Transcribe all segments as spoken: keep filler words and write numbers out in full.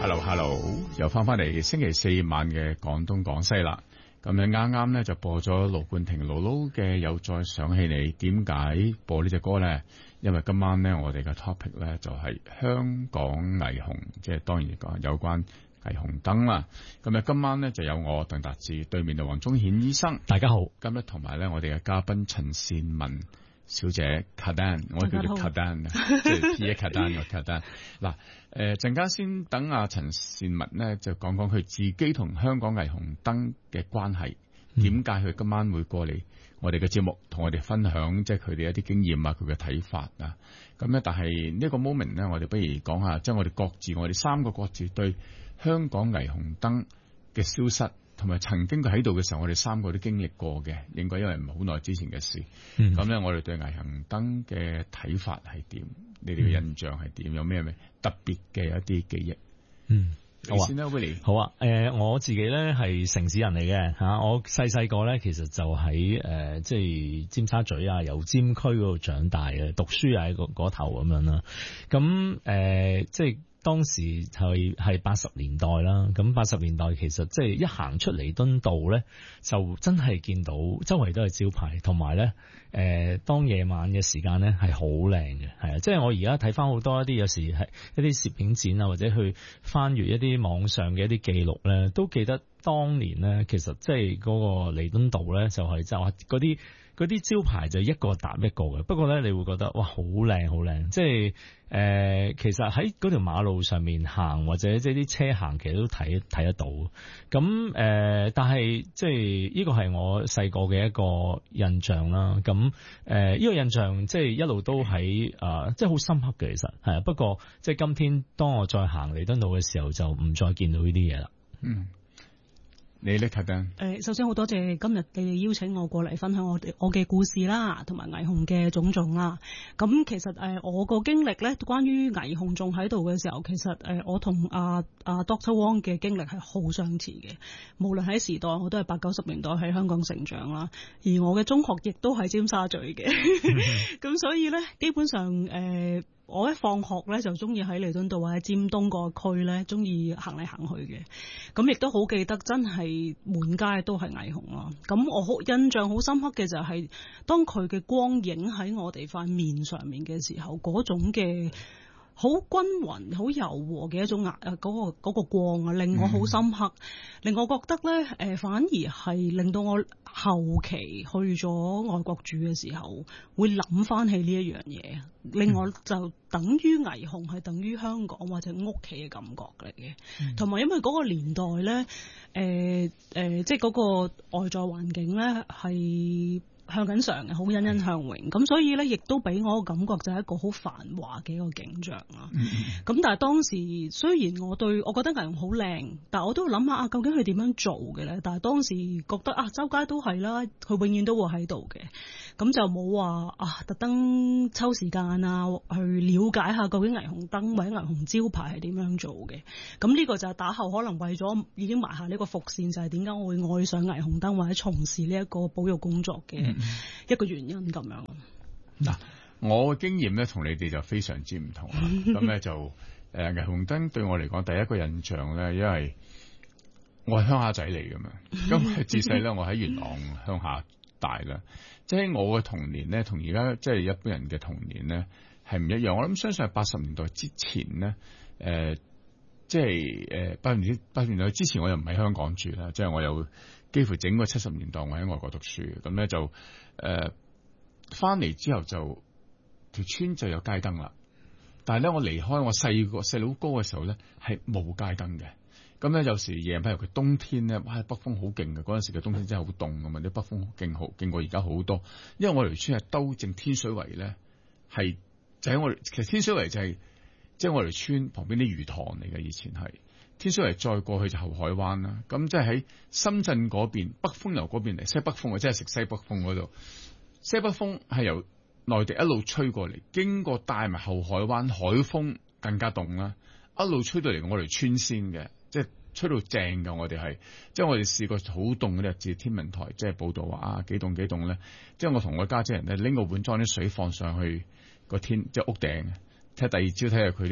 Hello Hello，又翻翻嚟星期四晚嘅廣東廣西啦。咁樣啱啱咧就播咗盧冠廷姥姥嘅《又再想起你》。點解播呢隻歌咧？因為今晚咧我哋嘅 topic 咧就係香港霓虹，即係當然講有關霓虹燈啦。咁啊今晚咧就有我鄧達智，對面就黃宗顯醫生。 大家好。 今日同埋咧我哋嘅嘉賓陳善文小姐 Kadan， 我叫做 Kadan， 即係 P A Kadan 個 Kadan。嗱，誒陣間先等阿陳善文咧就講講佢自己同香港霓虹燈嘅關係，點解佢今晚會過嚟我哋嘅節目，同我哋分享即係佢哋一啲經驗啊，佢嘅睇法啊。咁咧，但係呢個 moment 咧，我哋不如講下，即係我哋各自，我哋三個各自對香港霓虹燈嘅消失，同埋曾經佢喺度嘅時候，我哋三個都經歷過嘅，應該因為唔係好耐之前嘅事。咁咧、嗯，我哋對霓虹燈嘅睇法係點？你哋嘅印象係點？有咩咩特別嘅一啲記憶？ 嗯，好啊， 先啦，Willie。 好啊，誒、呃，我自己咧係城市人嚟嘅吓，我細細個咧其實就喺誒、呃，即係尖沙咀啊，油尖區嗰度長大嘅，讀書喺嗰嗰頭咁樣啦。咁誒、呃，即係。當時係係八十年代啦，咁八十年代其實即係一行出彌敦道咧，就真係見到周圍都係招牌，同埋咧誒，當夜晚嘅時間咧係好靚嘅，係啊，即係我而家睇翻好多一啲有時係一啲攝影展啊，或者去翻閱一啲網上嘅一啲記錄咧，都記得當年咧，其實即係嗰個彌敦道咧就係就話嗰啲。嗰啲招牌就一個搭一個嘅，不過咧你會覺得哇好靚好靚，即係誒、呃、其實喺嗰條馬路上面行或者即係啲車行，其實都睇睇得到。咁誒、呃，但係即係呢個係我細個嘅一個印象啦。咁誒呢個印象即係一路都喺啊、呃，即係好深刻嘅，其實係啊。不過即係今天當我再行彌敦道嘅時候，就唔再見到呢啲嘢啦。 嗯。你咧，卡丹？ 誒，首先好多謝今日你哋邀請我過嚟分享我哋我嘅故事啦，同埋霓虹嘅種種啦。咁其實誒，我個經歷咧，關於霓虹仲喺度嘅時候，其實誒，我同阿阿 Doctor Wong 嘅經歷係好相似嘅。無論喺時代，我都係八九十年代喺香港成長啦，而我嘅中學亦都係尖沙咀嘅。咁所以咧，基本上誒。呃我一放學咧就中意喺彌敦道或者尖東個區咧，中意行嚟行去嘅。咁亦都好記得，真係滿街都係霓虹咯。咁我好印象好深刻嘅就係、是，當佢嘅光影喺我哋塊面上面嘅時候，嗰種嘅好均勻、好柔和嘅一種顏誒，嗰、那個嗰個光啊，令我好深刻，嗯、令我覺得咧誒、呃，反而係令到我後期去咗外國住嘅時候，會諗翻起呢一樣嘢，令我就等於霓虹係等於香港或者屋企嘅感覺嚟嘅，同埋、嗯、因為嗰個年代咧，誒、呃、誒、呃，即係嗰個外在環境咧係。向緊上嘅，好欣欣向榮，咁所以咧，亦都俾我個感覺就係一個好繁華嘅一個景象啦。咁、嗯、但係當時雖然我對我覺得霓虹好靚，但係我都諗下啊，究竟佢點樣做嘅咧？但係當時覺得啊，周街都係啦，佢永遠都會喺度嘅，咁就冇話啊，特登抽時間啊去了解下究竟霓虹燈或者霓虹招牌係點樣做嘅。咁呢個就係打後可能為咗已經埋下呢個伏線，就係點解我會愛上霓虹燈或者從事呢一個保育工作嘅。嗯一個原因咁樣。 嗱，我嘅經驗咧同你哋就非常之唔同啦。咁咧就誒，霓虹燈對我嚟講，第一個印象咧，因為我係鄉下仔嚟噶嘛。咁自細咧，我喺元朗鄉下大啦。即係我嘅童年咧，同而家即係一般人嘅童年咧係唔一樣。我諗相信係八十年代之前咧，誒、呃，即係誒八年八年代之前，我又唔喺香港住啦，即係我又。幾乎整個七十年代我喺外國讀書嘅，咁咧就誒翻嚟之後就條村就有街燈啦。但係咧我離開我細個細佬哥嘅時候咧係冇街燈嘅。咁咧有時夜譬如佢冬天咧，哇北風好勁嘅，嗰陣時嘅冬天真係好凍㗎嘛，啲北風勁好勁過而家好多。因為我條村係兜正天水圍咧，係就喺我其實天水圍就係即係我條村旁邊啲魚塘嚟嘅，以前係。天水圍再過去就後海灣啦，咁即係喺深圳嗰邊，北風由嗰邊嚟，西北風啊，即係食西北風嗰度。西北風係由內地一路吹過嚟，經過帶埋後海灣，海風更加凍啦，一路吹到嚟我哋村先嘅，即係吹到正㗎。我哋係即係我哋試過好凍嗰啲日子，天文台即係報道話啊幾凍幾凍咧，即係我同我家姐人咧拎個碗裝啲水放上去個天即係屋頂，睇第二朝睇下佢啲。即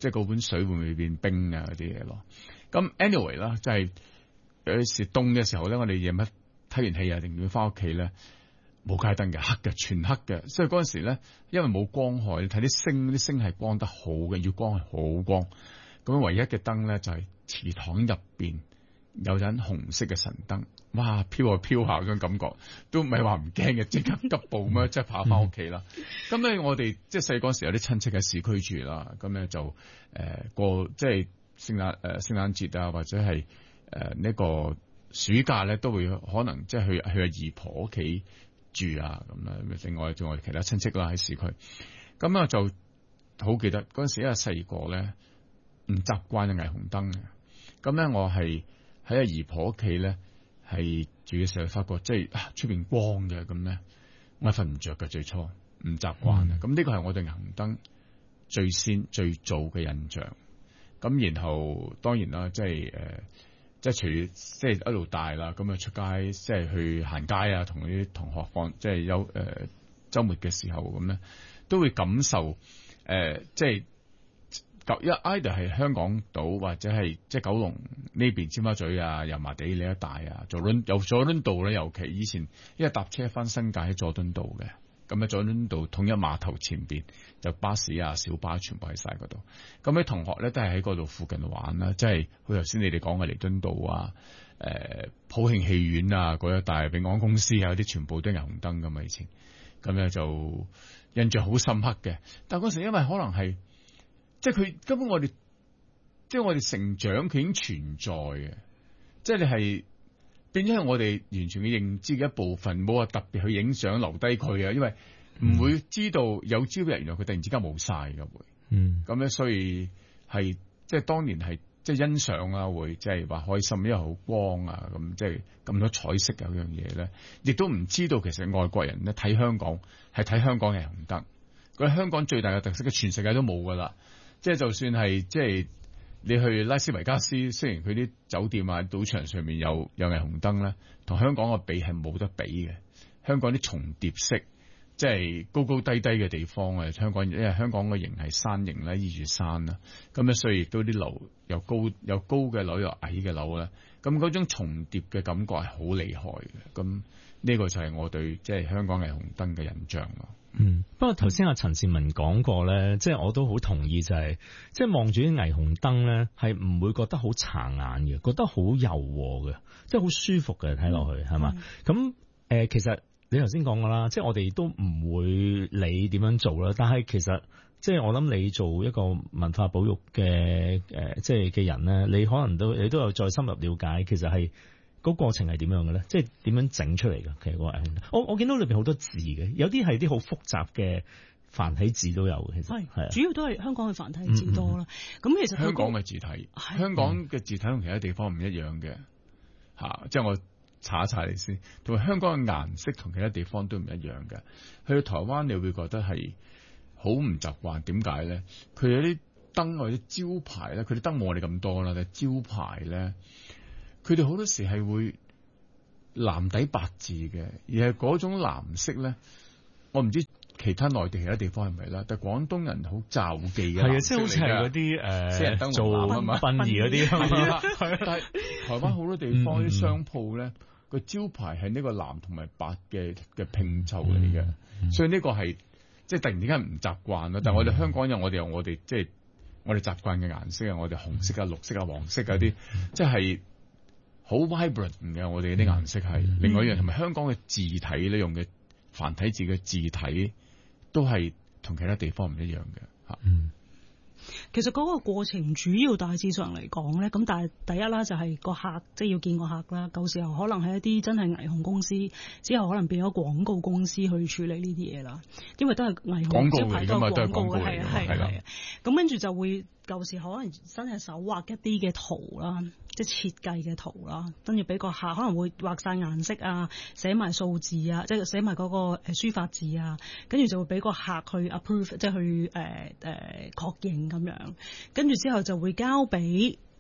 即係嗰碗水會唔會變冰啊嗰啲嘢咯。咁 anyway 啦，就係有時凍嘅時候咧，我哋夜晚睇完戲啊，定要翻屋企咧，冇街燈嘅，黑嘅，全黑嘅。所以嗰陣時咧，因為冇光害，你睇啲星，啲星係光得好嘅，月光係好光。咁唯一嘅燈咧就係、是、祠堂入邊有盞紅色嘅神燈，哇，飄下飄下嗰種感覺，都唔係話唔驚嘅，即刻急步咁樣即係跑翻屋企啦。咁咧、嗯、我哋即係細嗰時有啲親戚喺市區住啦，咁咧就誒、呃、過即係聖誕誒聖誕節啊，或者係誒呢個暑假咧都會可能即係去去阿姨婆屋企住啊咁啦。另外仲有其他親戚啦喺市區，咁啊就好記得嗰陣時因為細個咧唔習慣嘅霓虹燈嘅，咁咧我係喺阿姨婆屋企咧係住嘅時候發覺即係啊出邊光嘅，咁咧我係瞓唔着嘅，最初唔習慣啊。咁呢、嗯、個係我對霓虹燈最先最早嘅印象。咁然後當然啦，即係誒、呃，即係隨即係一路大啦，咁啊出街即係去行街啊，同啲同學放即係有誒週末嘅時候咁咧，都會感受誒、呃、即係。一 either 係香港島或者係即係九龍呢邊尖沙咀啊、油麻地呢一帶啊，佐敦由佐敦道咧，尤其以前因為搭車翻新界喺佐敦道嘅，咁喺佐敦道統一碼頭前邊就巴士啊、小巴全部喺晒嗰度。咁啲同學咧都係喺嗰度附近玩啦，即係好頭先你哋講嘅彌敦道啊、誒、呃、普慶戲院啊嗰一帶、永安公司啊嗰啲全部都係霓虹燈噶嘛以前，咁咧就印象好深刻嘅。但係嗰時因為可能係。即係佢根本我哋，即係我哋成長佢已經存在嘅，即係你係變咗係我哋完全嘅認知嘅一部分，冇話特別去影相留低佢啊，因為唔會知道有朝日原來佢突然之間冇晒嘅會，嗯，咁咧所以係即係當年係即係欣賞啊，會即係話開心，因為好光啊，咁即係咁多彩色嘅嗰樣嘢咧，亦都唔知道其實外國人咧睇香港係睇香港嘅霓虹燈，佢香港最大嘅特色嘅全世界都冇噶啦。即係就算係即係你去拉斯維加斯，雖然佢啲酒店啊、賭場上面有有霓虹燈咧，同香港嘅比係冇得比嘅。香港啲重疊式，即係高高低低嘅地方啊。香港因為香港嘅形係山形啦，依住山啦，咁咧所以亦都啲樓又高又高嘅樓又矮嘅樓咧，咁嗰種重疊嘅感覺係好厲害嘅。咁呢個就係我對即係香港霓虹燈嘅印象咯。 嗯，不過頭先阿陳志文講過咧，即係我都好同意，就係即係望住啲霓虹燈咧，係唔會覺得好殘眼嘅，覺得好柔和嘅，即係好舒服嘅睇落去，係嘛？咁誒、呃，其實你頭先講過啦，即係我哋都唔會理點樣做啦，但係其實即係我諗你做一個文化保育嘅誒、呃，即係嘅人咧，你可能都你都有再深入了解，其實係。個過程係點樣嘅咧？即係點樣整出嚟嘅？其實個我我見到裏邊好多字嘅，有啲係啲好複雜嘅繁體字都有嘅。其實係主要都係香港嘅繁體字多啦。咁、嗯嗯、其實、那個、 香港嘅字體，是香港嘅字體同其他地方唔一樣嘅嚇、啊。即係我查一查你先，同埋香港嘅顏色同其他地方都唔一樣嘅。去到台灣你會覺得係好唔習慣，點解咧？佢有啲燈或者招牌咧，佢啲燈冇我哋咁多啦，但係招牌咧。佢哋好多時係會藍底白字嘅，而係嗰種藍色咧，我唔知其他內地其他地方係咪啦，但係廣東人好罩忌嘅，係啊，即係好似係嗰啲誒做殯儀嗰啲，係啊，但係台灣好多地方啲商鋪咧，個招牌係呢個藍同埋白嘅嘅拼湊嚟嘅，嗯、所以呢個係即係突然之間唔習慣啦。但係我哋香港有我哋有我哋即係我哋習慣嘅顏色啊，我哋紅色啊、綠色啊、黃色嗰啲，即係。好 vibrant 嘅，我哋啲顏色係、嗯、另外一樣，同埋香港嘅字體咧，用嘅繁體字嘅字體都係同其他地方唔一樣嘅吓。嗯， 其實嗰個過程主要大致上嚟講咧，咁但係第一啦，就係個客即係、就是、要見個客啦。舊時候可能係一啲真係霓虹公司，之後可能變咗廣告公司去處理呢啲嘢啦。因為都係霓虹廣告嚟噶嘛，都係廣告係啊係啊。咁跟住就會舊時可能真係手畫一啲嘅圖啦。即係設計嘅圖啦，跟住俾個客可能會畫晒顏色啊，寫埋數字啊，即係寫埋嗰個誒書法字啊，跟住就會俾個客去 approve，即係去誒誒確認咁樣，跟住之後就會交俾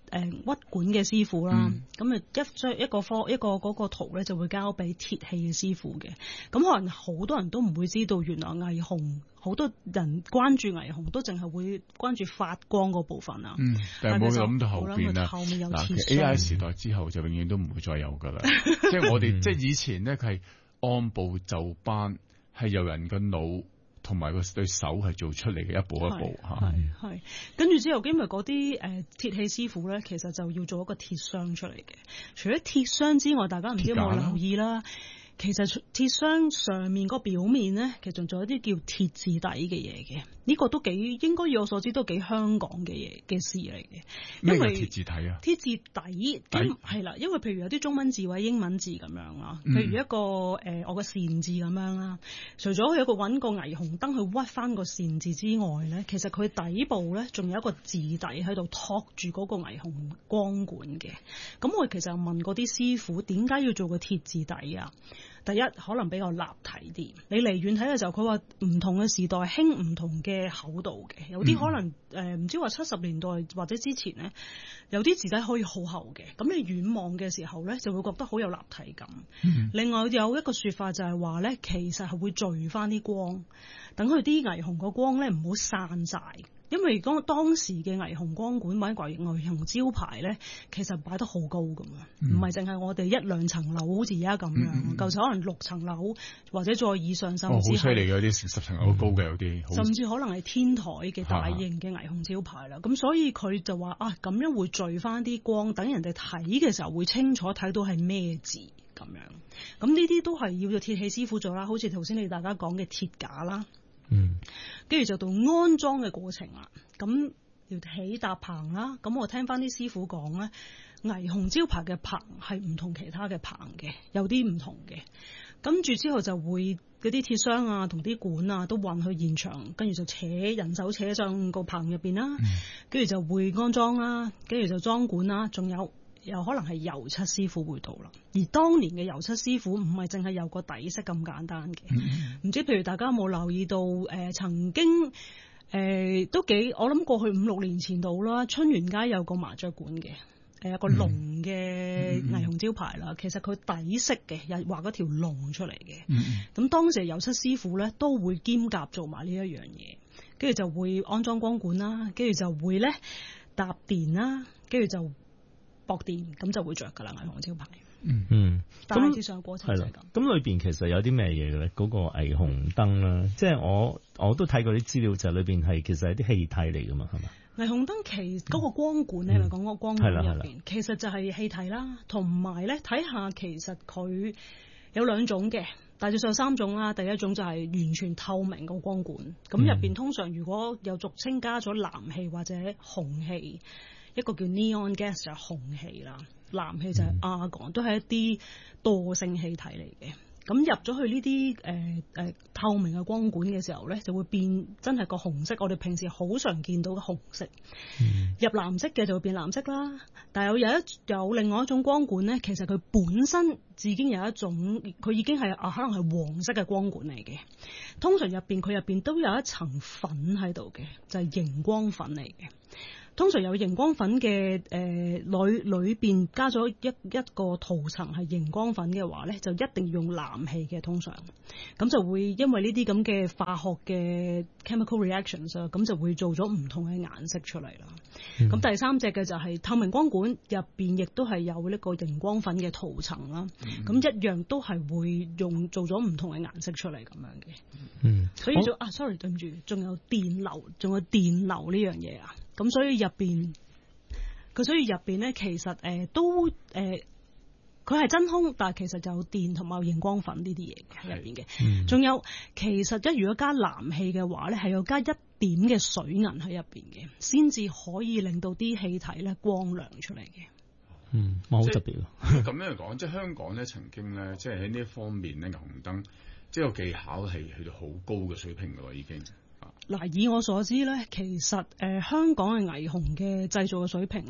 誒屈管嘅師傅啦，咁啊、嗯、一張一個科一個嗰個圖咧就會交俾鐵器嘅師傅嘅。咁可能好多人都唔會知道，原來霓虹好多人關注霓虹都淨係會關注發光嗰部分啊。 嗯，但係冇諗到後邊啦。 後面有鐵嗱 ，A I 時代之後就永遠都唔會再有噶啦。即係我哋即係以前咧，佢係按部就班，係由人嘅腦同埋個對手係做出嚟嘅一步一步嚇。 係係，跟住之後，因為嗰啲誒鐵器師傅咧，其實就要做一個鐵箱出嚟嘅。除咗鐵箱之外，大家唔知有冇留意啦？其實鐵箱上面個表面咧，其實仲有一啲叫鐵字底嘅嘢嘅。呢、這個都幾應該以我所知都幾香港嘅嘢嘅事嚟嘅。 咩叫鐵字底啊？ 鐵字底係啦，因為譬如有啲中文字或者英文字咁樣啊，譬如一個誒、呃、我個善字咁樣啦。除咗佢有個揾個霓虹燈去屈翻個善字之外咧，其實佢底部咧仲有一個字底喺度托住嗰個霓虹光管嘅。咁我其實問嗰啲師傅點解要做個鐵字底啊？第一可能比較立體啲，你離遠睇嘅時候，佢話唔同嘅時代興唔同嘅厚度嘅，有啲可能誒唔、嗯呃、知話七十年代或者之前咧，有啲字體可以好厚嘅，咁你遠望嘅時候咧就會覺得好有立體感。嗯、另外有一個說法就係話咧，其實係會聚翻啲光，等佢啲霓虹個光咧唔好散晒。因為當當時嘅霓虹光管或者霓虹招牌咧，其實擺得好高咁啊，唔係淨係我哋一兩層樓好似而家咁樣，舊時、嗯嗯、可能六層樓或者再以上，甚至好犀利嘅，有啲成十層樓高嘅，有啲甚至可能係天台嘅大型嘅霓虹招牌啦。咁、啊、所以佢就話啊，咁樣會聚翻啲光，等人哋睇嘅時候會清楚睇到係咩字咁樣。咁呢啲都係要個鐵器師傅做啦，好似頭先你大家講嘅鐵架啦。嗯，跟住就到安裝嘅過程啦，咁要起搭棚啦，咁我聽翻啲師傅講咧，霓虹招牌嘅棚係唔同其他嘅棚嘅，有啲唔同嘅，跟住之後就會嗰啲鐵箱啊同啲管啊都運去現場，跟住就扯人手扯上個棚入邊啦，跟住、嗯、就會安裝啦，跟住就裝管啦，仲有。有可能係油漆師傅會到啦，而當年嘅油漆師傅唔係淨係有個底色咁簡單嘅，唔、嗯、知譬如大家有冇留意到誒、呃、曾經誒、呃、都幾我諗過去五六年前度啦，春園街有個麻雀館嘅，誒、呃、有個龍嘅霓虹招牌啦，嗯、其實佢底色嘅又畫嗰條龍出嚟嘅，咁、嗯、當時油漆師傅咧都會兼夾做埋呢一樣嘢，跟住就會安裝光管啦，跟住就會咧搭電啦，跟住就駁電，咁就會着噶啦霓虹招牌。嗯嗯，大致上過程就係咁。 咁裏邊其實有啲咩嘢嘅咧？嗰、那個霓虹燈啦，即係我我都睇過啲資料，就裏邊係其實係啲氣體嚟噶嘛，係嘛？ 霓虹燈其嗰個光管咧，咪講嗰個光管入邊，其實就係氣體啦，同埋咧睇下其實佢有兩種嘅，大致上三種啦。第一種就係完全透明個光管，咁入邊通常如果有俗稱加咗藍氣或者紅氣。一個叫 neon gas 就係紅氣啦，藍氣就係 argon，都係一啲惰性氣體嚟嘅。咁入咗去呢啲誒誒透明嘅光管嘅時候咧，就會變真係個紅色。我哋平時好常見到嘅紅色，嗯、入藍色嘅就會變藍色啦。但係有有一有另外一種光管咧，其實佢本身已經有一種，佢已經係啊可能係黃色嘅光管嚟嘅。通常入邊佢入邊都有一層粉喺度嘅，就係、是、熒光粉嚟嘅。通常有熒光粉嘅誒裏裏邊加咗一一個塗層係熒光粉嘅話咧，就一定要用藍氣嘅。通常咁就會因為呢啲咁嘅化學嘅 chemical reactions 啊，咁就會做咗唔同嘅顏色出嚟啦。咁、嗯、第三隻嘅就係透明光管入邊亦都係有呢個熒光粉嘅塗層啦。咁、嗯、一樣都係會用做咗唔同嘅顏色出嚟咁樣嘅。嗯，所以就啊，sorry 對唔住，仲有電流，仲有電流呢樣嘢啊。咁所以入邊，佢所以入邊咧，其實誒、呃、都誒，佢、呃、係真空，但係其實就有電同埋熒光粉呢啲嘢喺入邊嘅。仲、嗯、有，其實一如果加藍氣嘅話咧，係要加一點嘅水銀喺入邊嘅，先至可以令到啲氣體咧光亮出嚟嘅。 嗯，好特別咯。 咁樣嚟講，即係香港咧，曾經咧，即係喺呢一方面咧，霓虹燈即係個技巧係去到好高嘅水平㗎喎，已經。 嗱，以我所知咧，其實誒、呃、香港嘅霓虹嘅製造嘅水平咧，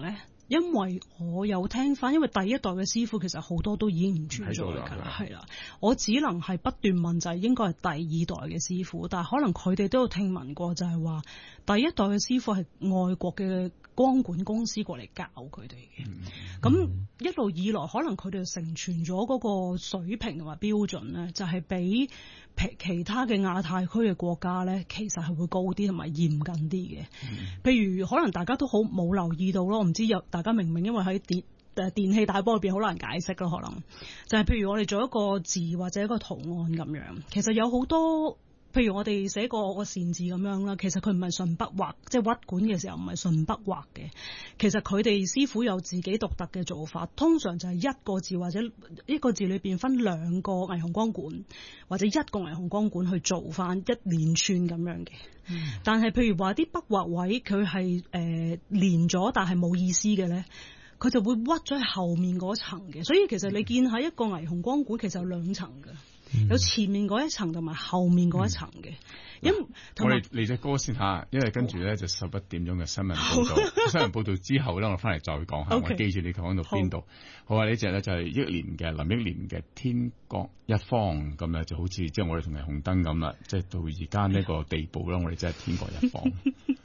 因為我有聽翻，因為第一代嘅師傅其實好多都已經唔存在㗎啦，係啦，我只能係不斷問就係應該係第二代嘅師傅，但係可能佢哋都有聽聞過，就係話第一代嘅師傅係外國嘅光管公司過嚟教佢哋嘅，咁、嗯、一路以來可能佢哋成傳咗嗰個水平同埋標準咧，就係比其他嘅亞太區嘅國家咧，其實係會高啲同埋嚴謹啲嘅。嗯、譬如可能大家都好冇留意到咯，我唔知有大家明唔明？因為喺電誒電器大波入邊好難解釋咯，可能就係、是、譬如我哋做一個字或者一個圖案咁樣，其實有好多。譬如我哋寫個個善字咁樣啦，其實佢唔係順筆畫，即係屈管嘅時候唔係順筆畫嘅。其實佢哋師傅有自己獨特嘅做法，通常就係一個字或者一個字裏邊分兩個霓虹光管，或者一個霓虹光管去做翻一連串咁樣嘅。嗯、但係譬如話啲筆畫位佢係誒連咗，但係冇意思嘅咧，佢就會屈咗喺後面嗰層嘅。所以其實你見喺一個霓虹光管其實有兩層嘅。有前面嗰一層同埋後面嗰一層嘅，因、嗯、 我哋嚟隻歌先吓，因為跟住咧就十一點鐘嘅新聞報道，新聞報道之後咧，我翻嚟再講下， okay, 我記住你講到邊度。好啊，呢隻咧就係憶蓮嘅林憶蓮嘅天各一方，咁咧就好似即係我哋同霓虹燈咁啦，即係到而家呢個地步啦，我哋真係天各一方。